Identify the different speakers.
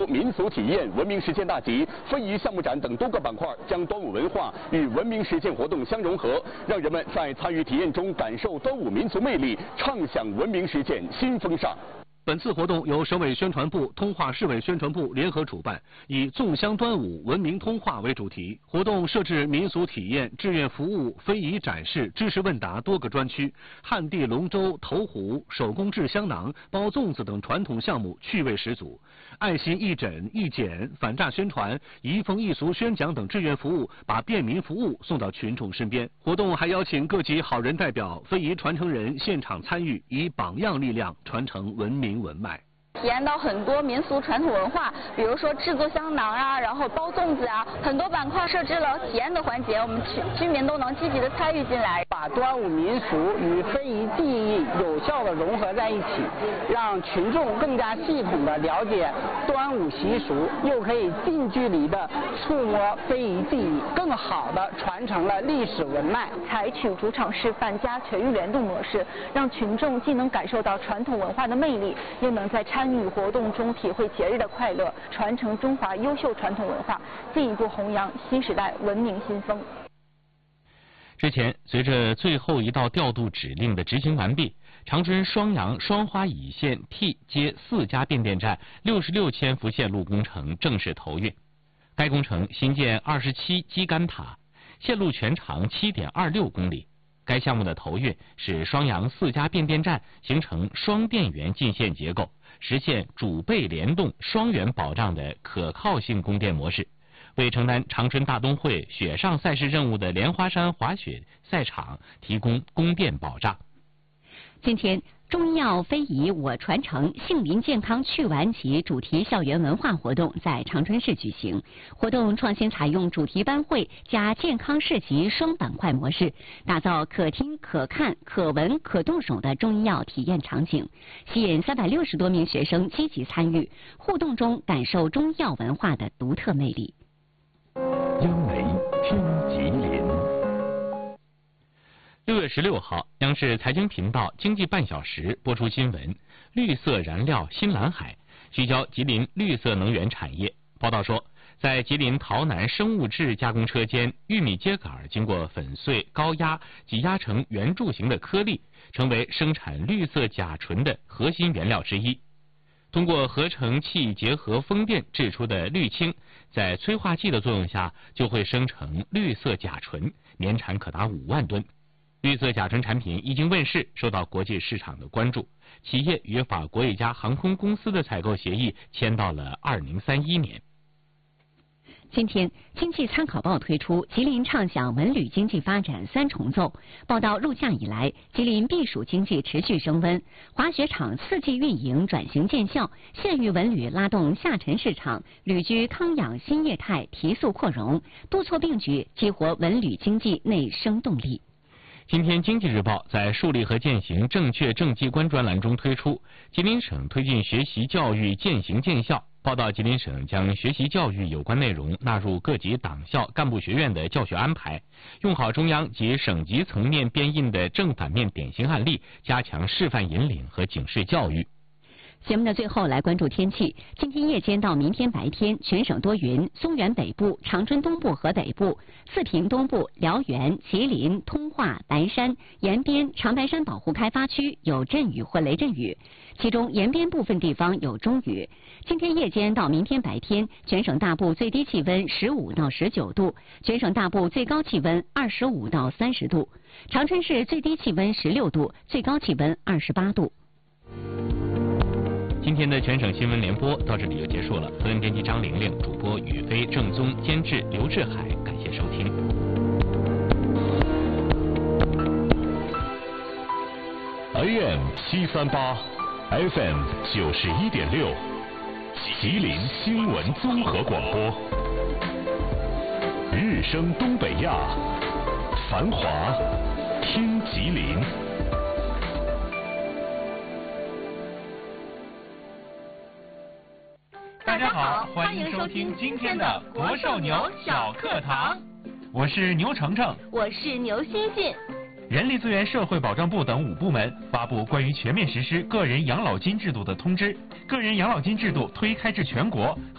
Speaker 1: 民俗体验、文明实践大集、非遗项目展等多个板块，将端午文化与文明实践活动相融合，让人们在参与体验中感受端午民俗魅力，畅享文明实践新风尚。
Speaker 2: 本次活动由省委宣传部、通化市委宣传部联合主办，以“粽香端午，文明通化”为主题。活动设置民俗体验、志愿服务、非遗展示、知识问答多个专区，旱地龙舟、投壶、手工制香囊、包粽子等传统项目趣味十足。爱心义诊、义检、反诈宣传、移风易俗宣讲等志愿服务，把便民服务送到群众身边。活动还邀请各级好人代表、非遗传承人现场参与，以榜样力量传承文明文脉。
Speaker 3: 体验到很多民俗传统文化，比如说制作香囊啊，然后包粽子啊，很多板块设置了体验的环节，我们居民都能积极的参与进来，
Speaker 4: 把端午民俗与非遗技艺有效的融合在一起，让群众更加系统的了解端午习俗，又可以近距离的触摸非遗技艺，更好的传承了历史文脉。
Speaker 3: 采取主场示范加全域联动模式，让群众既能感受到传统文化的魅力，又能在参与活动中体会节日的快乐，传承中华优秀传统文化，进一步弘扬新时代文明新风。
Speaker 5: 之前，随着最后一道调度指令的执行完毕，长春双阳双花乙线 T 接4家变电站66千伏线路工程正式投运。该工程新建27基杆塔，线路全长7.26公里。该项目的投运使双阳4家变电站形成双电源进线结构，实现主备联动双元保障的可靠性供电模式，为承担长春大冬会雪上赛事任务的莲花山滑雪赛场提供供电保障。
Speaker 6: 今天，中医药非遗我传承杏林健康趣玩及主题校园文化活动在长春市举行。活动创新采用主题班会加健康市集双板块模式，打造可听、可看、可闻、可动手的中医药体验场景，吸引360多名学生积极参与，互动中感受中医药文化的独特魅力。
Speaker 7: 央媒听吉林。
Speaker 5: 6月16号，央视财经频道经济半小时播出新闻：绿色燃料新蓝海，聚焦吉林绿色能源产业。报道说，在吉林洮南生物质加工车间，玉米秸秆经过粉碎、高压、挤压成圆柱形的颗粒，成为生产绿色甲醇的核心原料之一。通过合成器结合风电制出的氯氢，在催化剂的作用下，就会生成绿色甲醇，年产可达5万吨。绿色甲醇产品一经问世，受到国际市场的关注。企业与法国一家航空公司的采购协议签到了2031年。
Speaker 6: 今天，经济参考报推出吉林畅想文旅经济发展3重奏。报道入夏以来，吉林避暑经济持续升温，滑雪场4季运营转型见效，县域文旅拉动下沉市场，旅居康养新业态提速扩容，多措并举，激活文旅经济内生动力。
Speaker 5: 今天，《经济日报》在树立和践行正确政绩观专栏中推出吉林省推进学习教育践行见效。报道，吉林省将学习教育有关内容纳入各级党校干部学院的教学安排，用好中央及省级层面编印的正反面典型案例，加强示范引领和警示教育。
Speaker 6: 节目的最后来关注天气。今天夜间到明天白天，全省多云，松原北部、长春东部和北部、四平东部、辽源、吉林、通化、白山、延边、长白山保护开发区有阵雨或雷阵雨，其中延边部分地方有中雨。今天夜间到明天白天，全省大部最低气温15到19度，全省大部最高气温25到30度。长春市最低气温16度，最高气温28度。
Speaker 5: 今天的全省新闻联播到这里就结束了。责任编辑张玲玲，主播宇飞、郑宗，监制刘志海，感谢收听。
Speaker 7: AM 738 ，FM 91.6，吉林新闻综合广播。日升东北亚，繁华听吉林。
Speaker 8: 大家好，欢迎收听今天的国寿牛小课堂。我是牛程程，
Speaker 9: 我是牛欣欣。
Speaker 8: 人力资源社会保障部等5部门发布关于全面实施个人养老金制度的通知，个人养老金制度推开至全国。